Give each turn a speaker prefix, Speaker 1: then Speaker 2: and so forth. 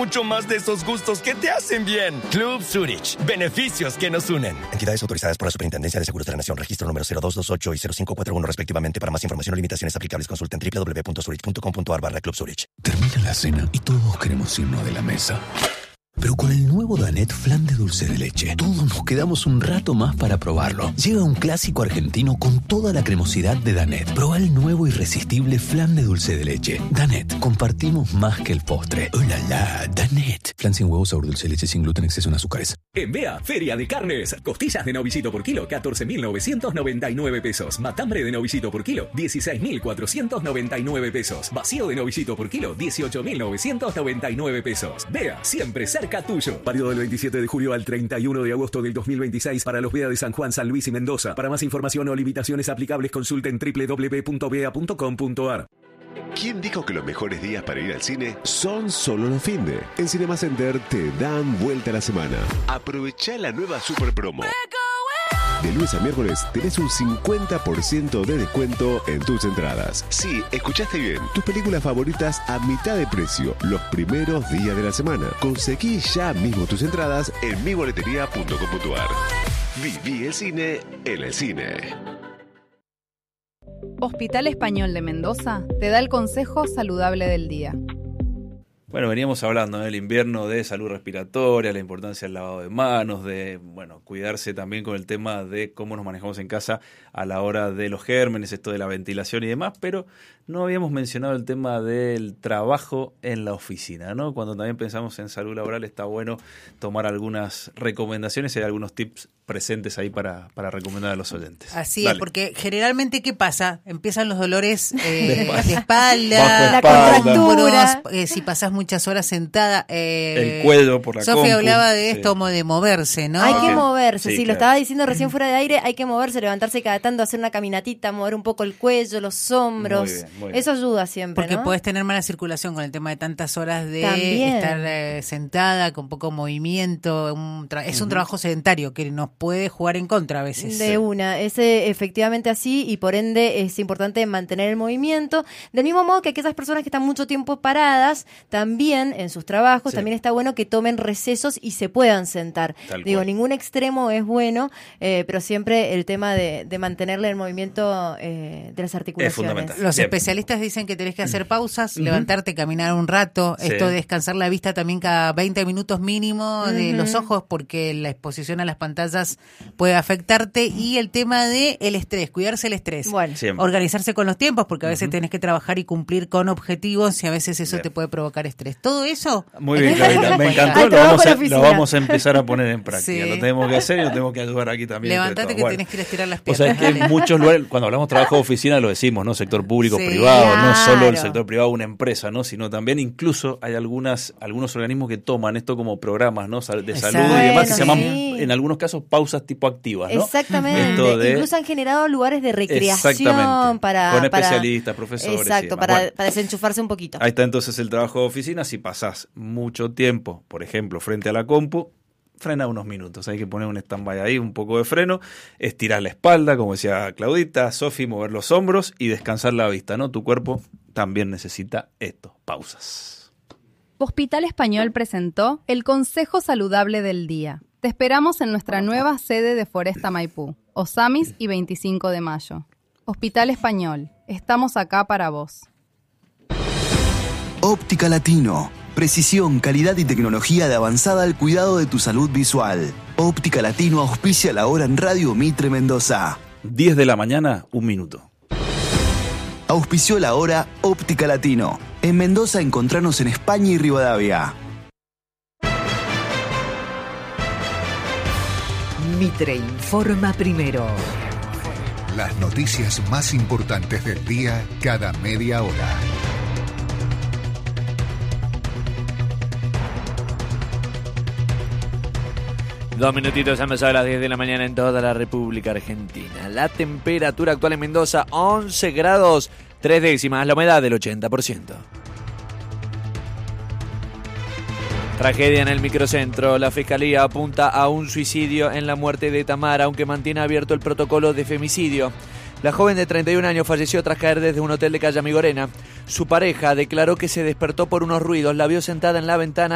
Speaker 1: Mucho más de esos gustos que te hacen bien. Club Zurich. Beneficios que nos unen. Entidades autorizadas por la Superintendencia de Seguros de la Nación. Registro número 0228 y 0541 respectivamente. Para más información o limitaciones aplicables, consulten www.zurich.com.ar/Club Zurich.
Speaker 2: Termina la cena y todos queremos irnos de la mesa. Pero con el nuevo Danette Flan de dulce de leche, todos nos quedamos un rato más para probarlo. Llega un clásico argentino con toda la cremosidad de Danette. Proba el nuevo irresistible flan de dulce de leche. Danette, compartimos más que el postre. ¡Oh, la, la! Danette. Flan sin huevo, sabor dulce de leche, sin gluten, exceso en azúcares.
Speaker 3: En Bea, Feria de Carnes. Costillas de novillito por kilo, 14.999 pesos. Matambre de novillito por kilo, 16.499 pesos. Vacío de novillito por kilo, 18.999 pesos. Bea, siempre cerca tuyo. Válido del 27 de julio al 31 de agosto del 2026 para los Bea de San Juan, San Luis y Mendoza. Para más información o limitaciones aplicables, consulten www.bea.com.ar.
Speaker 4: ¿Quién dijo que los mejores días para ir al cine son solo los finde? En Cinema Center te dan vuelta a la semana. Aprovecha la nueva super promo. De lunes a miércoles tenés un 50% de descuento en tus entradas. Sí, escuchaste bien. Tus películas favoritas a mitad de precio los primeros días de la semana. Conseguí ya mismo tus entradas en miboletería.com.ar. Viví el cine en el cine.
Speaker 5: Hospital Español de Mendoza te da el consejo saludable del día.
Speaker 6: Bueno, veníamos hablando del invierno, de salud respiratoria, la importancia del lavado de manos, de cuidarse también con el tema de cómo nos manejamos en casa a la hora de los gérmenes, esto de la ventilación y demás, pero no habíamos mencionado el tema del trabajo en la oficina, ¿no? Cuando también pensamos en salud laboral está bueno tomar algunas recomendaciones y hay algunos tips presentes ahí para recomendar a los oyentes.
Speaker 7: Así
Speaker 6: Dale.
Speaker 7: es, porque generalmente, ¿qué pasa? Empiezan los dolores de espalda,
Speaker 5: la contractura,
Speaker 7: si pasás muchas horas sentada.
Speaker 6: El cuello por la
Speaker 7: Sofía
Speaker 6: compu.
Speaker 7: hablaba de esto
Speaker 6: Sí.
Speaker 7: como de moverse, ¿no?
Speaker 8: Hay que moverse, sí,
Speaker 6: claro.
Speaker 8: lo estaba diciendo recién fuera de aire, hay que moverse, levantarse cada tanto, hacer una caminatita, mover un poco el cuello, los hombros.
Speaker 6: Muy bien.
Speaker 8: Eso ayuda siempre,
Speaker 7: Porque
Speaker 8: ¿no?
Speaker 7: podés tener mala circulación con el tema de tantas horas de
Speaker 8: También.
Speaker 7: estar sentada, con poco movimiento. Es un trabajo sedentario que nos puede jugar en contra a veces.
Speaker 8: De una, es efectivamente así y por ende es importante mantener el movimiento. Del mismo modo que aquellas personas que están mucho tiempo paradas, también en sus trabajos,
Speaker 6: Sí.
Speaker 8: también está bueno que tomen recesos y se puedan sentar.
Speaker 6: Tal
Speaker 8: Digo,
Speaker 6: cual.
Speaker 8: ningún extremo es bueno, pero siempre el tema de mantenerle el movimiento de las articulaciones.
Speaker 6: Es fundamental.
Speaker 7: Los
Speaker 6: Bien.
Speaker 7: especialistas dicen que tenés que hacer pausas, levantarte, caminar un rato,
Speaker 6: Sí.
Speaker 7: esto de descansar la vista también cada 20 minutos mínimo de los ojos, porque la exposición a las pantallas puede afectarte, y el tema de el estrés, cuidarse el estrés.
Speaker 8: Bueno,
Speaker 6: Siempre.
Speaker 7: Organizarse con los tiempos, porque a veces tenés que trabajar y cumplir con objetivos y a veces eso
Speaker 6: Bien.
Speaker 7: te puede provocar estrés. Todo eso
Speaker 6: Muy bien, Clarita, me encantó,
Speaker 8: Al trabajo en la oficina.
Speaker 6: lo vamos a empezar a poner en práctica.
Speaker 7: Sí.
Speaker 6: Lo tenemos que hacer y lo tenemos que ayudar aquí también.
Speaker 7: levantate
Speaker 6: entre
Speaker 7: que
Speaker 6: todos.
Speaker 7: tenés que ir a estirar las
Speaker 6: O
Speaker 7: piernas.
Speaker 6: sea, es que en
Speaker 7: Dale.
Speaker 6: muchos lugares, cuando hablamos de trabajo de oficina, lo decimos, ¿no? Sector público,
Speaker 7: Sí,
Speaker 6: privado, no solo el
Speaker 8: claro.
Speaker 6: sector privado, una empresa, ¿no? Sino también incluso hay algunos organismos que toman esto como programas, ¿no? De salud y demás, que se
Speaker 8: Bueno,
Speaker 6: llaman,
Speaker 8: sí.
Speaker 6: en algunos casos, pausas tipo activas, ¿no?
Speaker 8: Exactamente.
Speaker 6: Esto de-
Speaker 8: Incluso han generado lugares de recreación
Speaker 6: Exactamente.
Speaker 8: para...
Speaker 6: Con
Speaker 8: para-
Speaker 6: especialistas, profesores y
Speaker 8: Exacto,
Speaker 6: demás.
Speaker 8: para
Speaker 6: Bueno.
Speaker 8: desenchufarse un poquito.
Speaker 6: Ahí está entonces el trabajo de oficina. Si pasás mucho tiempo, por ejemplo, frente a la compu, frena unos minutos. Hay que poner un stand-by ahí, un poco de freno, estirar la espalda, como decía Claudita, Sofi, mover los hombros y descansar la vista, ¿no? Tu cuerpo también necesita esto, pausas.
Speaker 5: Hospital Español presentó el consejo saludable del día. Te esperamos en nuestra nueva sede de Foresta Maipú, Osamis y 25 de mayo. Hospital Español, estamos acá para vos.
Speaker 9: Óptica Latino. Precisión, calidad y tecnología de avanzada al cuidado de tu salud visual. Óptica Latino auspicia la hora en Radio Mitre Mendoza.
Speaker 6: 10 de la mañana, 1 minuto.
Speaker 9: Auspició la hora Óptica Latino. En Mendoza encontranos en España y Rivadavia.
Speaker 10: Mitre informa primero.
Speaker 2: Las noticias más importantes del día cada media hora.
Speaker 11: Dos minutitos han pasado a las 10 de la mañana en toda la República Argentina. La temperatura actual en Mendoza, 11 grados, 3 décimas, la humedad del 80%. Tragedia en el microcentro. La Fiscalía apunta a un suicidio en la muerte de Tamara, aunque mantiene abierto el protocolo de femicidio. La joven de 31 años falleció tras caer desde un hotel de Calle Amigorena. Su pareja declaró que se despertó por unos ruidos, la vio sentada en la ventana